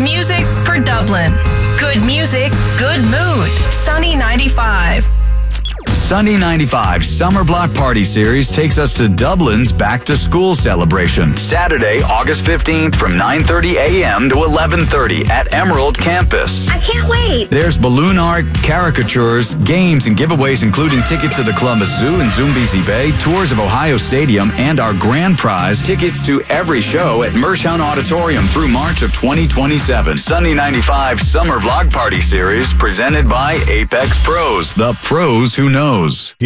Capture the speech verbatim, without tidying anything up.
music for Dublin. Good music, good mood. Sunny ninety-five. Sunny ninety-five Summer Block Party Series takes us to Dublin's Back to School celebration. Saturday, August fifteenth from nine thirty a.m. to eleven thirty at Emerald Campus. I can't wait. There's balloon art, caricatures, games, and giveaways including tickets to the Columbus Zoo and Zoombezi Bay, tours of Ohio Stadium, and our grand prize, tickets to every show at Mershon Auditorium through March of twenty twenty-seven. Sunny ninety-five Summer Vlog Party Series presented by Apex Pros, the pros who knows.